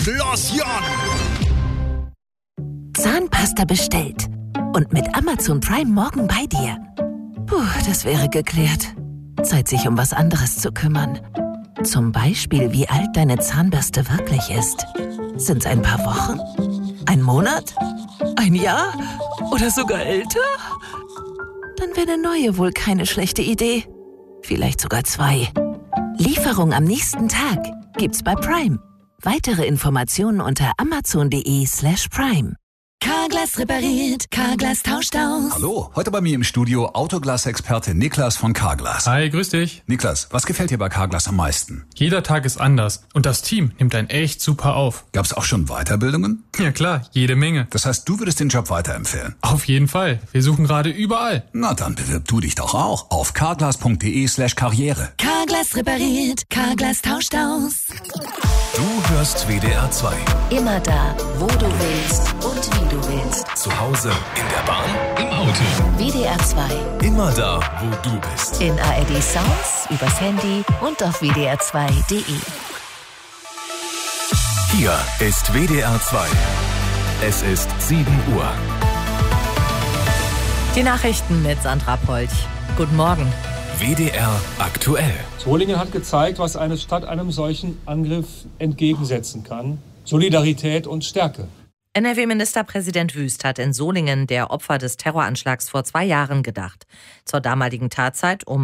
Gloss Zahnpasta bestellt. Und mit Amazon Prime morgen bei dir. Puh, das wäre geklärt. Zeit, sich um was anderes zu kümmern. Zum Beispiel, wie alt deine Zahnbürste wirklich ist. Sind's ein paar Wochen? Ein Monat? Ein Jahr? Oder sogar älter? Dann wäre eine neue wohl keine schlechte Idee. Vielleicht sogar 2. Lieferung am nächsten Tag gibt's bei Prime. Weitere Informationen unter amazon.de/prime. Carglass repariert, Carglass tauscht aus. Hallo, heute bei mir im Studio Autoglas-Experte Niklas von Carglass. Hi, grüß dich. Niklas, was gefällt dir bei Carglass am meisten? Jeder Tag ist anders und das Team nimmt einen echt super auf. Gab's auch schon Weiterbildungen? Ja klar, jede Menge. Das heißt, du würdest den Job weiterempfehlen? Auf jeden Fall. Wir suchen gerade überall. Na, dann bewirb du dich doch auch auf carglass.de/karriere. Carglass repariert, Carglass tauscht aus. Du hörst WDR 2. Immer da, wo du willst und wie du willst. Zu Hause, in der Bahn, im Auto. WDR 2. Immer da, wo du bist. In ARD Sounds, übers Handy und auf wdr2.de. Hier ist WDR 2. Es ist 7 Uhr. Die Nachrichten mit Sandra Polch. Guten Morgen. WDR aktuell. Solingen hat gezeigt, was eine Stadt einem solchen Angriff entgegensetzen kann. Solidarität und Stärke. NRW-Ministerpräsident Wüst hat in Solingen der Opfer des Terroranschlags vor 2 Jahren gedacht. Zur damaligen Tatzeit um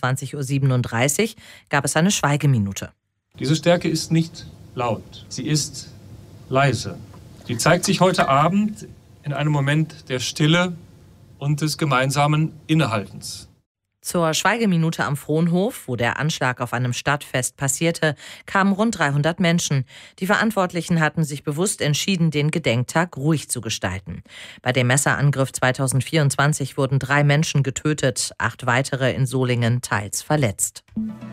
21.37 Uhr gab es eine Schweigeminute. Diese Stärke ist nicht laut, sie ist leise. Sie zeigt sich heute Abend in einem Moment der Stille und des gemeinsamen Innehaltens. Zur Schweigeminute am Frohnhof, wo der Anschlag auf einem Stadtfest passierte, kamen rund 300 Menschen. Die Verantwortlichen hatten sich bewusst entschieden, den Gedenktag ruhig zu gestalten. Bei dem Messerangriff 2024 wurden 3 Menschen getötet, 8 weitere in Solingen teils verletzt.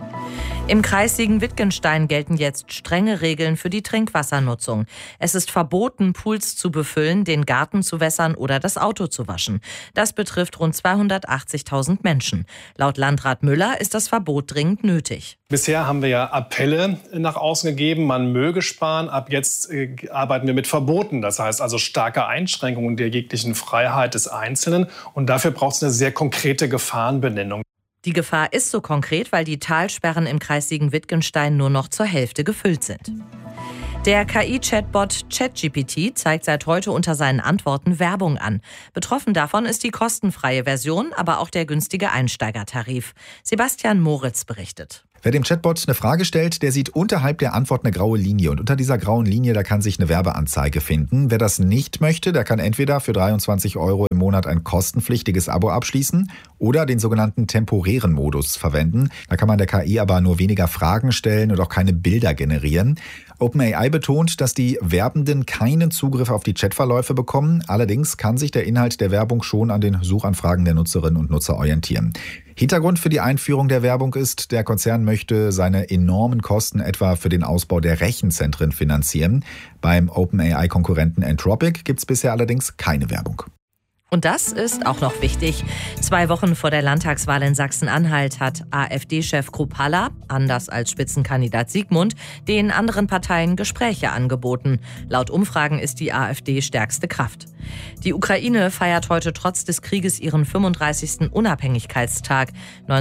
Im Kreis Siegen-Wittgenstein gelten jetzt strenge Regeln für die Trinkwassernutzung. Es ist verboten, Pools zu befüllen, den Garten zu wässern oder das Auto zu waschen. Das betrifft rund 280.000 Menschen. Laut Landrat Müller ist das Verbot dringend nötig. Bisher haben wir ja Appelle nach außen gegeben, man möge sparen. Ab jetzt arbeiten wir mit Verboten. Das heißt also starke Einschränkungen der jeglichen Freiheit des Einzelnen. Und dafür braucht es eine sehr konkrete Gefahrenbenennung. Die Gefahr ist so konkret, weil die Talsperren im Kreis Siegen-Wittgenstein nur noch zur Hälfte gefüllt sind. Der KI-Chatbot ChatGPT zeigt seit heute unter seinen Antworten Werbung an. Betroffen davon ist die kostenfreie Version, aber auch der günstige Einsteigertarif. Sebastian Moritz berichtet. Wer dem Chatbot eine Frage stellt, der sieht unterhalb der Antwort eine graue Linie. Und unter dieser grauen Linie, da kann sich eine Werbeanzeige finden. Wer das nicht möchte, der kann entweder für 23 € im Monat ein kostenpflichtiges Abo abschließen oder den sogenannten temporären Modus verwenden. Da kann man der KI aber nur weniger Fragen stellen und auch keine Bilder generieren. OpenAI betont, dass die Werbenden keinen Zugriff auf die Chatverläufe bekommen. Allerdings kann sich der Inhalt der Werbung schon an den Suchanfragen der Nutzerinnen und Nutzer orientieren. Hintergrund für die Einführung der Werbung ist, der Konzern möchte seine enormen Kosten etwa für den Ausbau der Rechenzentren finanzieren. Beim OpenAI-Konkurrenten Anthropic gibt es bisher allerdings keine Werbung. Und das ist auch noch wichtig. 2 Wochen vor der Landtagswahl in Sachsen-Anhalt hat AfD-Chef Kruppalla, anders als Spitzenkandidat Siegmund, den anderen Parteien Gespräche angeboten. Laut Umfragen ist die AfD stärkste Kraft. Die Ukraine feiert heute trotz des Krieges ihren 35. Unabhängigkeitstag.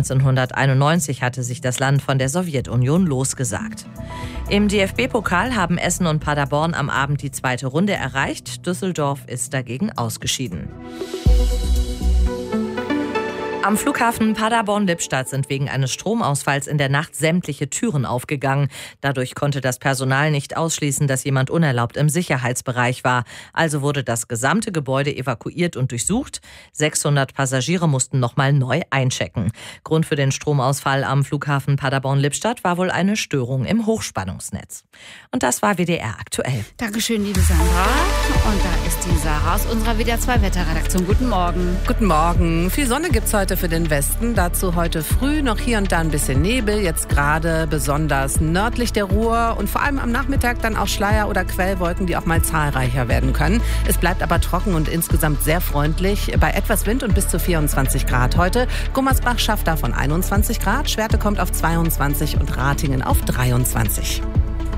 1991 hatte sich das Land von der Sowjetunion losgesagt. Im DFB-Pokal haben Essen und Paderborn am Abend die 2. Runde erreicht. Düsseldorf ist dagegen ausgeschieden. Am Flughafen Paderborn-Lippstadt sind wegen eines Stromausfalls in der Nacht sämtliche Türen aufgegangen. Dadurch konnte das Personal nicht ausschließen, dass jemand unerlaubt im Sicherheitsbereich war. Also wurde das gesamte Gebäude evakuiert und durchsucht. 600 Passagiere mussten nochmal neu einchecken. Grund für den Stromausfall am Flughafen Paderborn-Lippstadt war wohl eine Störung im Hochspannungsnetz. Und das war WDR aktuell. Dankeschön, liebe Sandra. Und da ist die Sarah aus unserer WDR 2 Wetterredaktion. Guten Morgen. Guten Morgen. Viel Sonne gibt's heute für den Westen. Dazu heute früh noch hier und da ein bisschen Nebel. Jetzt gerade besonders nördlich der Ruhr und vor allem am Nachmittag dann auch Schleier- oder Quellwolken, die auch mal zahlreicher werden können. Es bleibt aber trocken und insgesamt sehr freundlich. Bei etwas Wind und bis zu 24 Grad heute. Gummersbach schafft davon 21 Grad. Schwerte kommt auf 22 und Ratingen auf 23.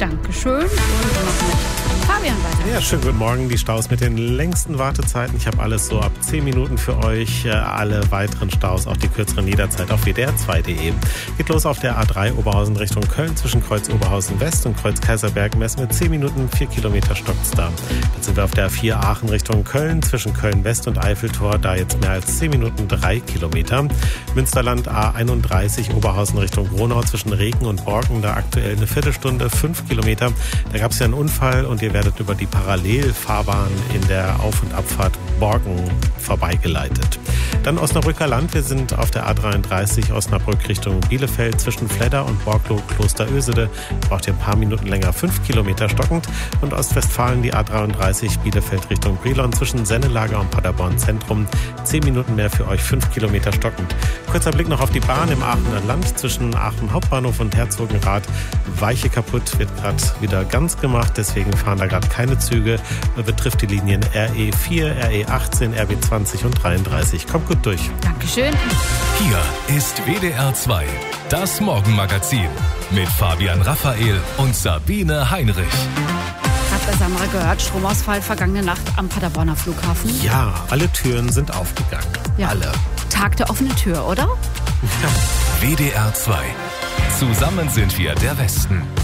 Dankeschön. Und noch mit Fabian weiter. Ja, schönen guten Morgen. Die Staus mit den längsten Wartezeiten. Ich habe alles so ab 10 Minuten für euch. Alle weiteren Staus, auch die kürzeren jederzeit auf wdr2.de. Geht los auf der A3 Oberhausen Richtung Köln zwischen Kreuz Oberhausen West und Kreuz Kaiserberg. Messen mit 10 Minuten, 4 Kilometer stockt's da. Jetzt sind wir auf der A4 Aachen Richtung Köln zwischen Köln West und Eiffeltor. Da jetzt mehr als 10 Minuten, 3 Kilometer. Münsterland A31 Oberhausen Richtung Gronau zwischen Regen und Borken. Da aktuell eine Viertelstunde, 5 Kilometer. Da gab es ja einen Unfall und ihr werdet über die Parallelfahrbahn in der Auf- und Abfahrt Borken vorbeigeleitet. Dann Osnabrücker Land. Wir sind auf der A33 Osnabrück Richtung Bielefeld zwischen Fledder und Borglo Kloster Ösede. Braucht ihr ein paar Minuten länger, 5 Kilometer stockend. Und Ostwestfalen die A33 Bielefeld Richtung Brilon zwischen Sennelager und Paderborn Zentrum. 10 Minuten mehr für euch, 5 Kilometer stockend. Kurzer Blick noch auf die Bahn im Aachener Land zwischen Aachen Hauptbahnhof und Herzogenrath. Weiche kaputt, wird gerade wieder ganz gemacht, deswegen fahren da gerade keine Züge. Betrifft die Linien RE4, RE18, RB20 und 33. Kommt gut durch. Dankeschön. Hier ist WDR 2, das Morgenmagazin mit Fabian Raphael und Sabine Heinrich. Habt ihr Samra gehört? Stromausfall vergangene Nacht am Paderborner Flughafen. Ja, alle Türen sind aufgegangen. Ja. Alle. Tag der offenen Tür, oder? WDR 2. Zusammen sind wir der Westen.